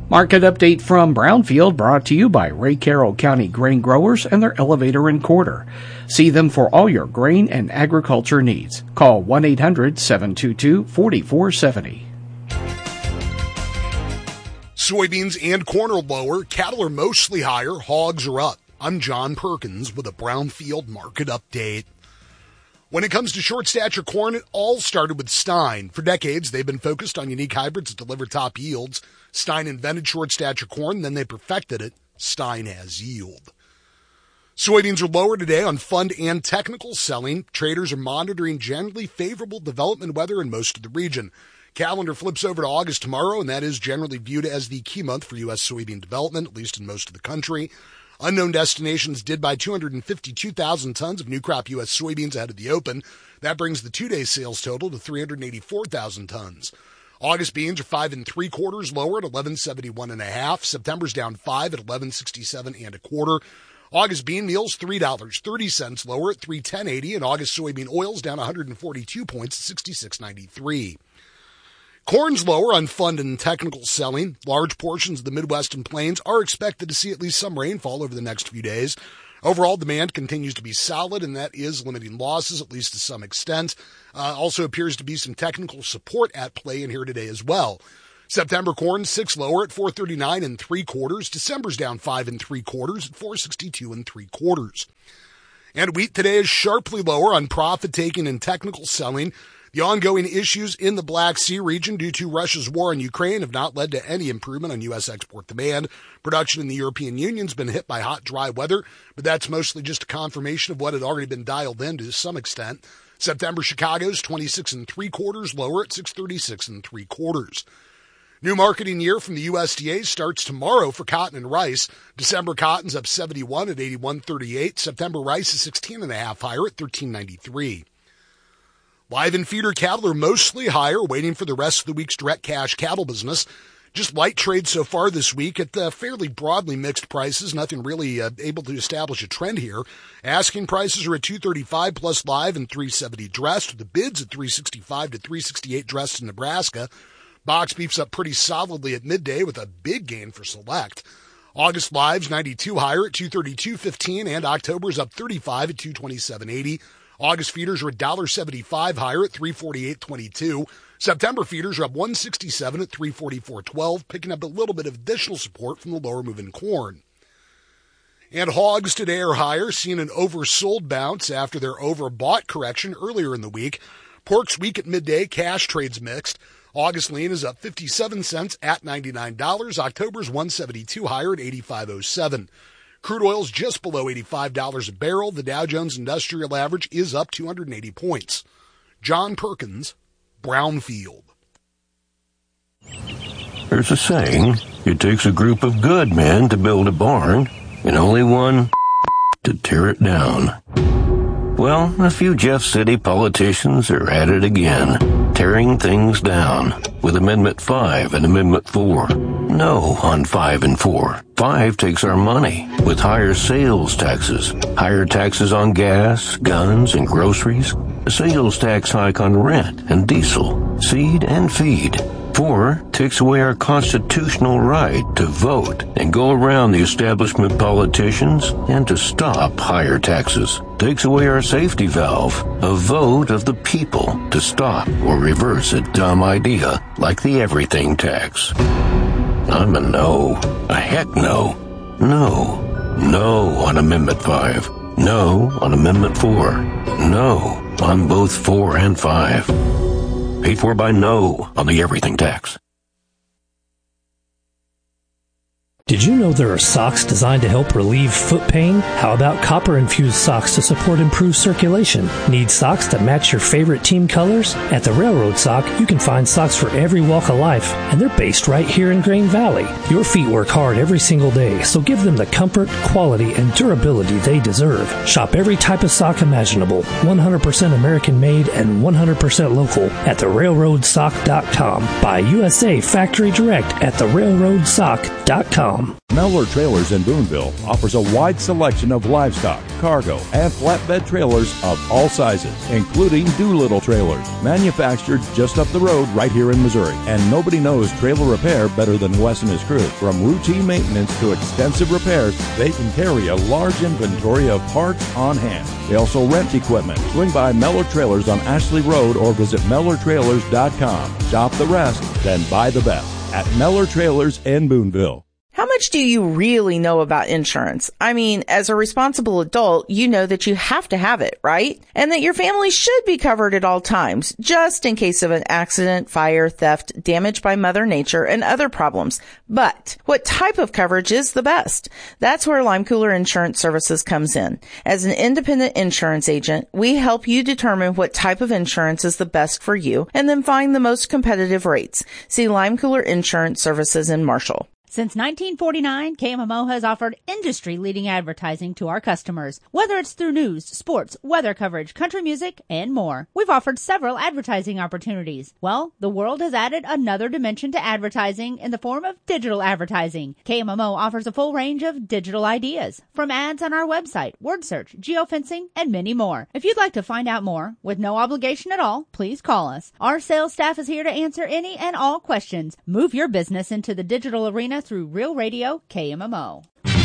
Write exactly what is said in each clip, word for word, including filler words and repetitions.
Market update from Brownfield brought to you by Ray Carroll County Grain Growers and their elevator and quarter. See them for all your grain and agriculture needs. Call one eight hundred seven two two four four seven zero. Soybeans and corn are lower. Cattle are mostly higher. Hogs are up. I'm John Perkins with a Brownfield market update. When it comes to short stature corn, it all started with Stein. For decades, they've been focused on unique hybrids that deliver top yields. Stein invented short stature corn, then they perfected it. Stein has yield. Soybeans are lower today on fund and technical selling. Traders are monitoring generally favorable development weather in most of the region. Calendar flips over to August tomorrow, and that is generally viewed as the key month for U S soybean development, at least in most of the country. Unknown Destinations did buy two hundred fifty-two thousand tons of new crop U S soybeans ahead of the open. That brings the two-day sales total to three hundred eighty-four thousand tons. August beans are five and three quarters lower at eleven seventy-one and a half. September's down five at eleven sixty-seven and a quarter. August bean meal's three dollars and thirty cents lower at three ten eighty, and August soybean oil's down one hundred forty-two points at sixty-six ninety-three. Corn's lower on fund and technical selling. Large portions of the Midwest and Plains are expected to see at least some rainfall over the next few days. Overall demand continues to be solid, and that is limiting losses, at least to some extent. Uh, also appears to be some technical support at play in here today as well. September corn, six lower at four thirty-nine and three quarters. December's down five and three quarters at four sixty-two and three quarters. And wheat today is sharply lower on profit taking and technical selling. The ongoing issues in the Black Sea region due to Russia's war on Ukraine have not led to any improvement on U S export demand. Production in the European Union's been hit by hot, dry weather, but that's mostly just a confirmation of what had already been dialed in to some extent. September Chicago's twenty-six and three quarters lower at six thirty-six and three quarters. New marketing year from the U S D A starts tomorrow for cotton and rice. December cotton's up seventy-one at eighty-one thirty-eight. September rice is sixteen and a half higher at thirteen ninety-three. Live and feeder cattle are mostly higher, waiting for the rest of the week's direct cash cattle business. Just light trade so far this week at uh, fairly broadly mixed prices. Nothing really uh, able to establish a trend here. Asking prices are at two thirty-five plus live and three seventy dressed. The bids at three sixty-five to three sixty-eight dressed in Nebraska. Box beef's up pretty solidly at midday with a big gain for select. August live's ninety-two higher at two thirty-two fifteen, and October's up thirty-five at two twenty-seven eighty. August feeders are one dollar seventy-five higher at three forty-eight twenty-two. September feeders are up one sixty-seven at three forty-four twelve, picking up a little bit of additional support from the lower moving corn. And hogs today are higher, seeing an oversold bounce after their overbought correction earlier in the week. Pork's weak at midday, cash trades mixed. August lean is up fifty-seven cents at ninety-nine dollars. October's one seventy-two higher at eighty-five oh seven. Crude oil's just below eighty-five dollars a barrel. The Dow Jones Industrial Average is up two hundred eighty points. John Perkins, Brownfield. There's a saying, it takes a group of good men to build a barn, and only one to tear it down. Well, a few Jeff City politicians are at it again, tearing things down with Amendment five and Amendment four. No on five and four. five takes our money with higher sales taxes, higher taxes on gas, guns, and groceries, a sales tax hike on rent and diesel, seed, and feed. four takes away our constitutional right to vote and go around the establishment politicians and to stop higher taxes. Takes away our safety valve, a vote of the people to stop or reverse a dumb idea like the everything tax. I'm a no. A heck no. No. No on Amendment five. No on Amendment four. No on both four and five. Paid for by no on the everything tax. Did you know there are socks designed to help relieve foot pain? How about copper-infused socks to support improved circulation? Need socks that match your favorite team colors? At the Railroad Sock, you can find socks for every walk of life, and they're based right here in Grain Valley. Your feet work hard every single day, so give them the comfort, quality, and durability they deserve. Shop every type of sock imaginable, one hundred percent American-made and one hundred percent local at the railroad sock dot com. Buy U S A factory direct at the railroad sock dot com. com. Mellor Trailers in Boonville offers a wide selection of livestock, cargo, and flatbed trailers of all sizes, including Doolittle trailers, manufactured just up the road right here in Missouri. And nobody knows trailer repair better than Wes and his crew. From routine maintenance to extensive repairs, they can carry a large inventory of parts on hand. They also rent equipment. Swing by Mellor Trailers on Ashley Road or visit Mellor Trailers dot com. Shop the rest, then buy the best at Mellor Trailers in Boonville. How much do you really know about insurance? I mean, as a responsible adult, you know that you have to have it, right? And that your family should be covered at all times, just in case of an accident, fire, theft, damage by Mother Nature, and other problems. But what type of coverage is the best? That's where Lime Cooler Insurance Services comes in. As an independent insurance agent, we help you determine what type of insurance is the best for you and then find the most competitive rates. See Lime Cooler Insurance Services in Marshall. Since nineteen forty-nine, K M M O has offered industry-leading advertising to our customers, whether it's through news, sports, weather coverage, country music, and more. We've offered several advertising opportunities. Well, the world has added another dimension to advertising in the form of digital advertising. K M M O offers a full range of digital ideas, from ads on our website, word search, geofencing, and many more. If you'd like to find out more, with no obligation at all, please call us. Our sales staff is here to answer any and all questions. Move your business into the digital arena through Real Radio K M M O.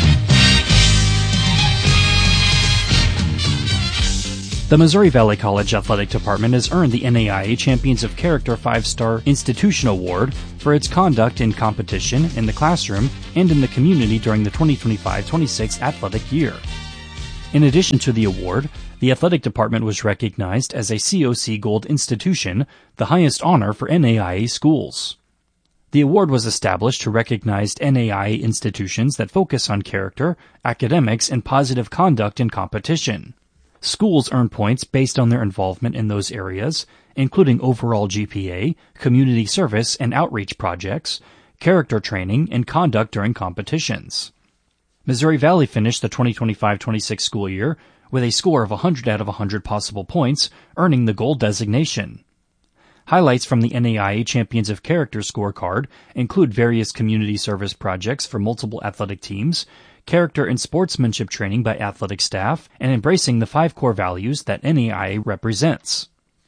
The Missouri Valley College Athletic Department has earned the N A I A Champions of Character five-Star Institution Award for its conduct in competition, in the classroom, and in the community during the twenty twenty-five twenty-six athletic year. In addition to the award, the athletic department was recognized as a C O C Gold institution, the highest honor for N A I A schools. The award was established to recognize N A I A institutions that focus on character, academics, and positive conduct in competition. Schools earn points based on their involvement in those areas, including overall G P A, community service and outreach projects, character training, and conduct during competitions. Missouri Valley finished the twenty twenty-five twenty-six school year with a score of one hundred out of one hundred possible points, earning the gold designation. Highlights from the N A I A Champions of Character scorecard include various community service projects for multiple athletic teams, character and sportsmanship training by athletic staff, and embracing the five core values that N A I A represents.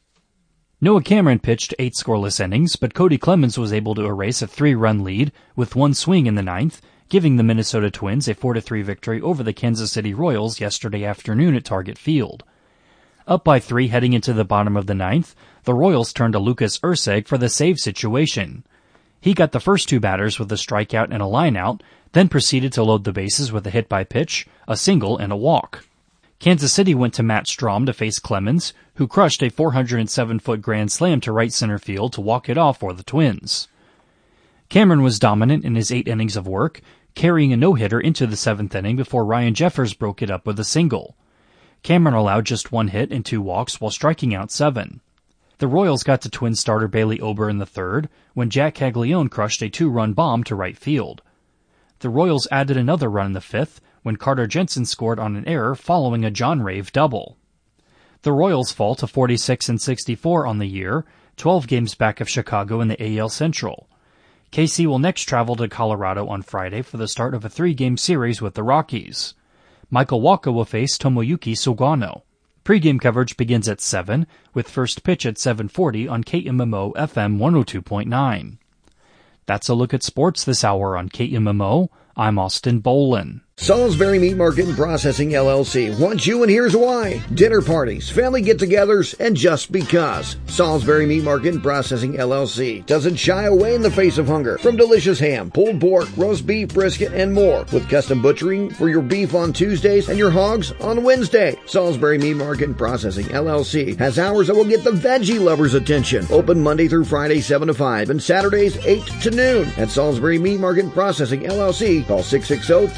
Noah Cameron pitched eight scoreless innings, but Cody Clemens was able to erase a three-run lead with one swing in the ninth, giving the Minnesota Twins a four to three victory over the Kansas City Royals yesterday afternoon at Target Field. Up by three heading into the bottom of the ninth, the Royals turned to Lucas Urseg for the save situation. He got the first two batters with a strikeout and a lineout, then proceeded to load the bases with a hit by pitch, a single, and a walk. Kansas City went to Matt Strahm to face Clemens, who crushed a four hundred seven foot grand slam to right center field to walk it off for the Twins. Cameron was dominant in his eight innings of work, carrying a no-hitter into the seventh inning before Ryan Jeffers broke it up with a single. Cameron allowed just one hit and two walks while striking out seven. The Royals got to Twins starter Bailey Ober in the third when Jack Caglione crushed a two-run bomb to right field. The Royals added another run in the fifth when Carter Jensen scored on an error following a John Rave double. The Royals fall to forty-six and sixty-four on the year, twelve games back of Chicago in the A L Central. K C will next travel to Colorado on Friday for the start of a three-game series with the Rockies. Michael Wacha will face Tomoyuki Sugano. Pre-game coverage begins at seven, with first pitch at seven forty on K M M O F M one oh two point nine. That's a look at sports this hour on K M M O. I'm Austin Bolin. Salisbury Meat Market and Processing, L L C wants you, and here's why. Dinner parties, family get-togethers, and just because. Salisbury Meat Market and Processing, L L C doesn't shy away in the face of hunger. From delicious ham, pulled pork, roast beef, brisket, and more. With custom butchering for your beef on Tuesdays and your hogs on Wednesday. Salisbury Meat Market and Processing, L L C has hours that will get the veggie lovers' attention. Open Monday through Friday, seven to five, and Saturdays, eight to noon. At Salisbury Meat Market and Processing, L L C, call six six zero, three eight eight,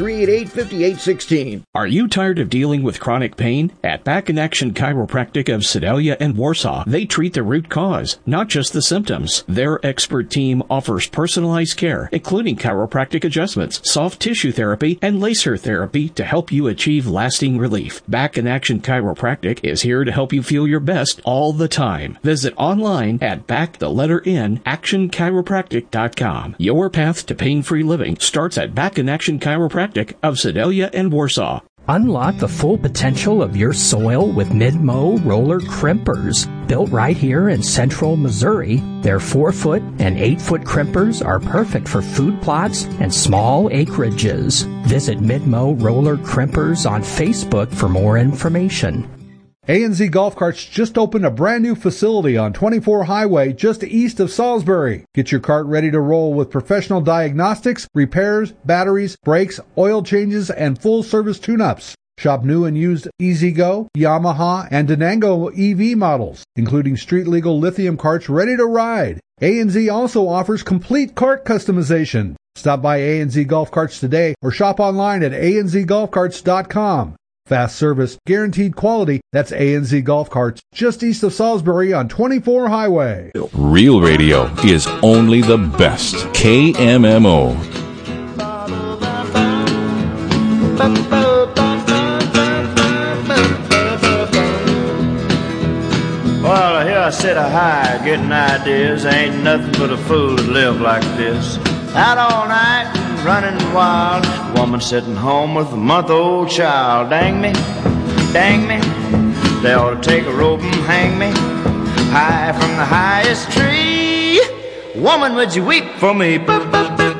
eight five eight, one six. Are you tired of dealing with chronic pain? At Back in Action Chiropractic of Sedalia and Warsaw, they treat the root cause, not just the symptoms. Their expert team offers personalized care, including chiropractic adjustments, soft tissue therapy, and laser therapy to help you achieve lasting relief. Back in Action Chiropractic is here to help you feel your best all the time. Visit online at back the letter N action chiropractic dot com. Your path to pain-free living starts at Back in Action Chiropractic of Sedalia and Warsaw. Unlock the full potential of your soil with Mid-Mow roller crimpers. Built right here in central Missouri, their four-foot and eight-foot crimpers are perfect for food plots and small acreages. Visit Mid-Mow roller crimpers on Facebook for more information. A N Z Golf Carts just opened a brand new facility on twenty-four Highway just east of Salisbury. Get your cart ready to roll with professional diagnostics, repairs, batteries, brakes, oil changes, and full-service tune-ups. Shop new and used E-Z-Go, Yamaha, and Denango E V models, including street-legal lithium carts ready to ride. A N Z also offers complete cart customization. Stop by A N Z Golf Carts today or shop online at a n z golf carts dot com. Fast service, guaranteed quality. That's A N Z Golf Carts, just east of Salisbury on twenty-four Highway. Real radio is only the best. K M M O. Well, here I sit a high, getting ideas. Ain't nothing but a fool to live like this. Out all night, running wild. Woman sitting home with a month-old child. Dang me, dang me. They ought to take a rope and hang me high from the highest tree. Woman, would you weep for me? Boop, boop, boop.